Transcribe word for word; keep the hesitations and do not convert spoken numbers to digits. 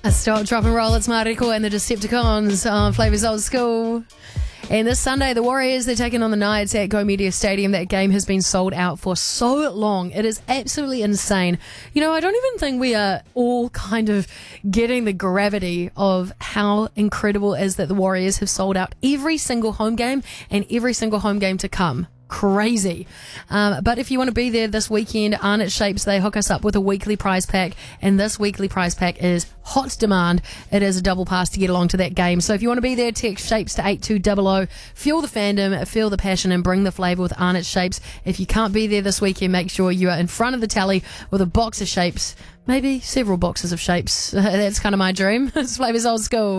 Stop, drop and roll. It's Mariko and the Decepticons on Flavour's Old School. And this Sunday, the Warriors, they're taking on the Knights at Go Media Stadium. That game has been sold out for so long. It is absolutely insane. You know, I don't even think we are all kind of getting the gravity of how incredible it is that the Warriors have sold out every single home game and every single home game to come. Crazy. Um, but if you want to be there this weekend, Arnott Shapes, they hook us up with a weekly prize pack, and this weekly prize pack is hot demand. It is a double pass to get along to that game. So if you want to be there, text Shapes to eight two zero zero. Fuel the fandom, feel the passion, and bring the flavour with Arnott Shapes. If you can't be there this weekend, make sure you are in front of the tally with a box of Shapes, maybe several boxes of Shapes. That's kind of my dream. It's Flavour's Old School.